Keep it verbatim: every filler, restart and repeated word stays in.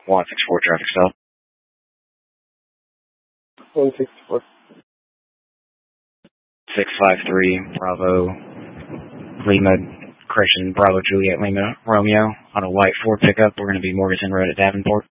one sixty-four traffic stop. one sixty-four. six five three, Bravo, Lima, Christian, Bravo, Juliet, Lima, Romeo, on a white Ford pickup. We're going to be Morganton Road at Davenport.